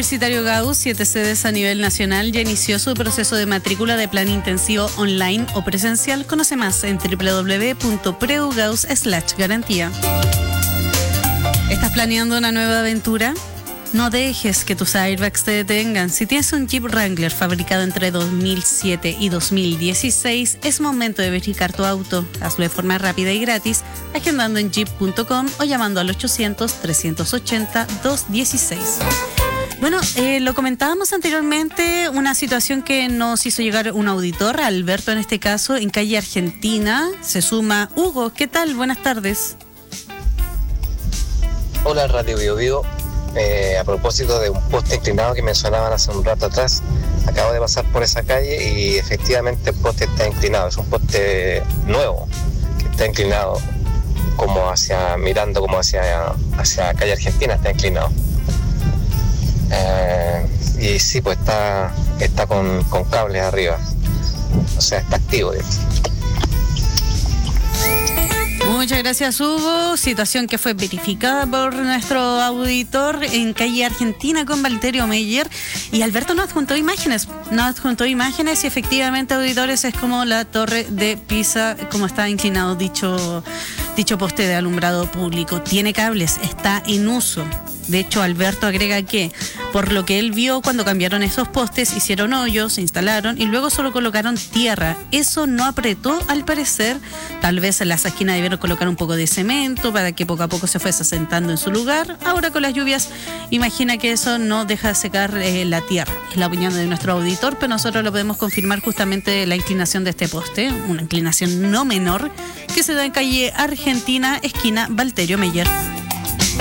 Universitario Gauss, 7 sedes a nivel nacional, ya inició su proceso de matrícula de plan intensivo online o presencial. Conoce más en www.preugauss/garantía. ¿Estás planeando una nueva aventura? No dejes que tus airbags te detengan. Si tienes un Jeep Wrangler fabricado entre 2007 y 2016, es momento de verificar tu auto. Hazlo de forma rápida y gratis, agendando en jeep.com o llamando al 800-380-216. Bueno, lo comentábamos anteriormente, una situación que nos hizo llegar un auditor, Alberto en este caso, en calle Argentina. Se suma Hugo. ¿Qué tal? Buenas tardes. Hola, Radio Bio Bio. A propósito de un poste inclinado que mencionaban hace un rato atrás, acabo de pasar por esa calle y efectivamente el poste está inclinado. Es un poste nuevo que está inclinado mirando hacia calle Argentina, está inclinado. Y sí, pues está con cables arriba, o sea, está activo. Muchas gracias, Hugo. Situación que fue verificada por nuestro auditor en calle Argentina con Valterio Meyer. Y Alberto nos adjuntó imágenes. Y efectivamente, auditores, es como la torre de Pisa, como está inclinado dicho poste de alumbrado público. Tiene cables, está en uso. De hecho, Alberto agrega que, por lo que él vio cuando cambiaron esos postes, hicieron hoyos, se instalaron y luego solo colocaron tierra. Eso no apretó, al parecer. Tal vez en las esquinas debieron colocar un poco de cemento para que poco a poco se fuese asentando en su lugar. Ahora con las lluvias, imagina que eso no deja de secar la tierra. Es la opinión de nuestro auditor, pero nosotros lo podemos confirmar justamente la inclinación de este poste, una inclinación no menor, que se da en calle Argentina, esquina Valterio Meyer.